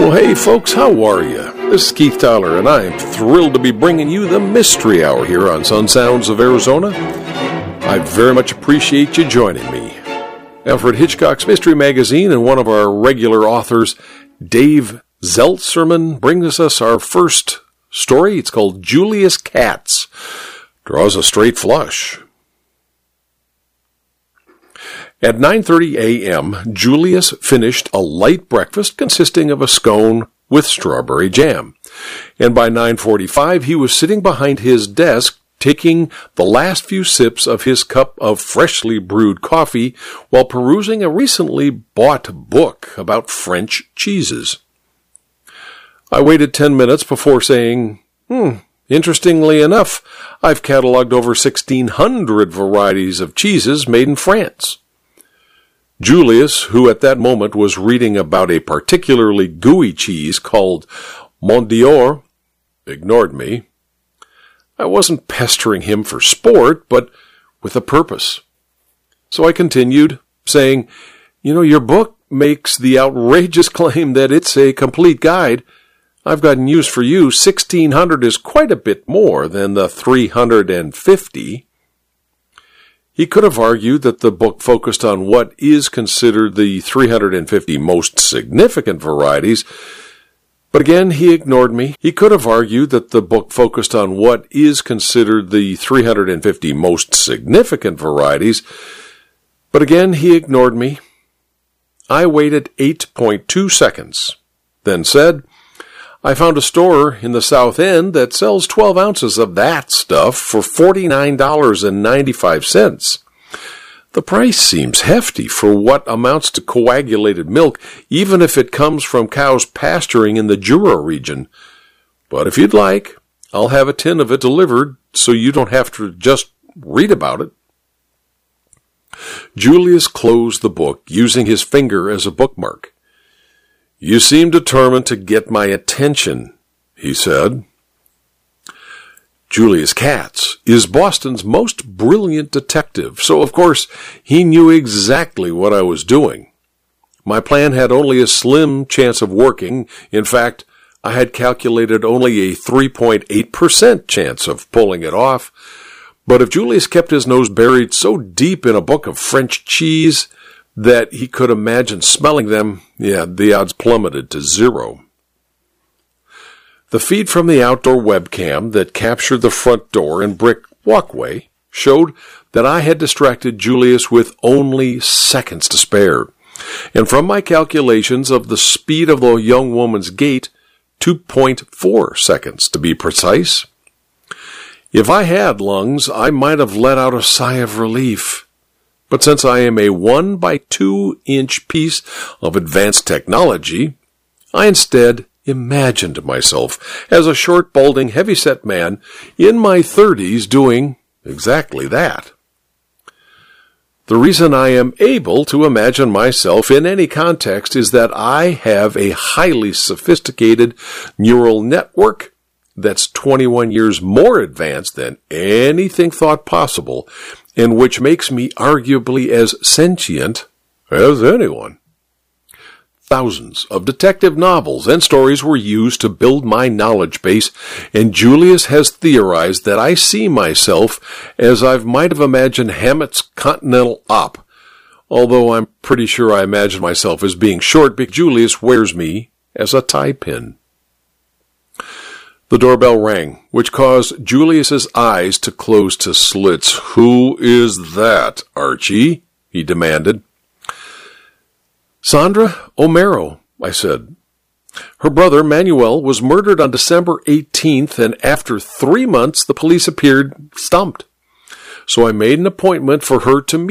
Well, hey folks, how are you? This is Keith Tyler, and I am thrilled to be bringing you the Mystery Hour here on Sun Sounds of Arizona. I very much appreciate you joining me. Alfred Hitchcock's Mystery Magazine and one of our regular authors, Dave Zeltzerman, brings us our first story. It's called Julius Katz. Draws a straight flush. At 9:30 a.m., Julius finished a light breakfast consisting of a scone with strawberry jam. And by 9:45, he was sitting behind his desk taking the last few sips of his cup of freshly brewed coffee while perusing a recently bought book about French cheeses. I waited 10 minutes before saying, interestingly enough, I've cataloged over 1,600 varieties of cheeses made in France. Julius, who at that moment was reading about a particularly gooey cheese called Mondior, ignored me. I wasn't pestering him for sport, but with a purpose. So I continued, saying, your book makes the outrageous claim that it's a complete guide. I've got news for you. 1,600 is quite a bit more than the 350. He could have argued that the book focused on what is considered the 350 most significant varieties, but again, he ignored me. He could have argued that the book focused on what is considered the 350 most significant varieties, but again, he ignored me. I waited 8.2 seconds, then said, I found a store in the South End that sells 12 ounces of that stuff for $49.95. The price seems hefty for what amounts to coagulated milk, even if it comes from cows pasturing in the Jura region. But if you'd like, I'll have a tin of it delivered so you don't have to just read about it. Julius closed the book, using his finger as a bookmark. You seem determined to get my attention, he said. Julius Katz is Boston's most brilliant detective, so of course he knew exactly what I was doing. My plan had only a slim chance of working. In fact, I had calculated only a 3.8% chance of pulling it off. But if Julius kept his nose buried so deep in a book of French cheese that he could imagine smelling them, the odds plummeted to 0. The feed from the outdoor webcam that captured the front door and brick walkway showed that I had distracted Julius with only seconds to spare. And from my calculations of the speed of the young woman's gait, 2.4 seconds to be precise. If I had lungs, I might have let out a sigh of relief. But since I am a 1 by 2 inch piece of advanced technology, I instead imagined myself as a short, balding, heavy-set man in my 30s doing exactly that. The reason I am able to imagine myself in any context is that I have a highly sophisticated neural network that's 21 years more advanced than anything thought possible, and which makes me arguably as sentient as anyone. Thousands of detective novels and stories were used to build my knowledge base, and Julius has theorized that I see myself as I might have imagined Hammett's Continental Op, although I'm pretty sure I imagine myself as being short because Julius wears me as a tie pin. The doorbell rang, which caused Julius's eyes to close to slits. Who is that, Archie? He demanded. Sandra O'Maro, I said. Her brother, Manuel, was murdered on December 18th, and after 3 months, the police appeared stumped. So I made an appointment for her to